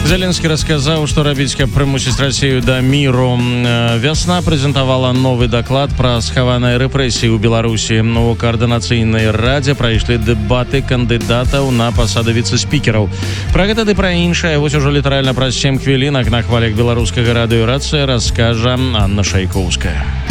Зеленскі расказаў, што рабіць, каб прымусіць Расію да міру. Вясна прэзентавала новы даклад пра схаваныя рэпрэсіі ў Беларусі. У каардынацыйнай радзе прайшлі дэбаты кандыдатаў на пасады віцэ-спікераў. Пра гэта ды пра іншае вось ужо літаральна праз 7 хвілінак на хвалях беларускага радыё «Рацыя» раскажа Анна Шайкоўская.